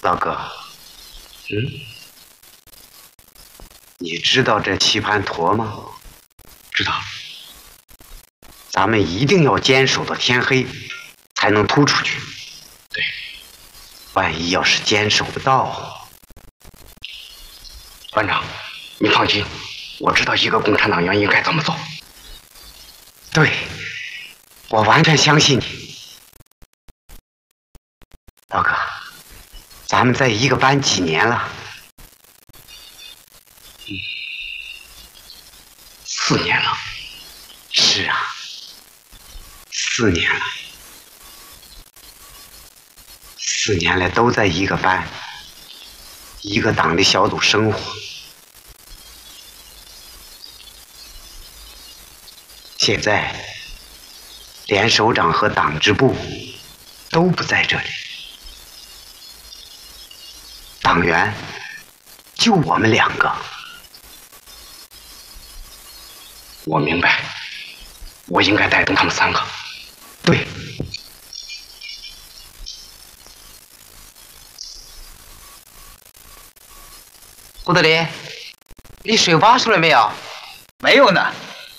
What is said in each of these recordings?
老哥，你知道这棋盘砣吗？ 知道。 咱们一定要坚守到天黑，才能突出去。 对， 万一要是坚守不到， 班长，你放心，我知道一个共产党员应该怎么做。 对，我完全相信你。老哥，咱们在一个班几年了 ？4年了。 是啊，4年了。4年来都在一个班，一个党的小组生活。现在，连首长和党支部都不在这里，党员就我们2个。 我明白，我应该带动他们3个。 对。 胡德林，你水挖出来没有？ 没有呢。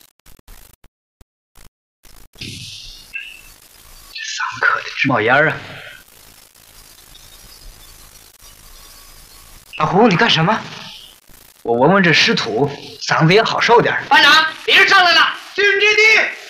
这上课的冒烟啊！ 老胡，你干什么？ 我闻闻这湿土，嗓子也好受点。 班长，敌人上来了，军基地。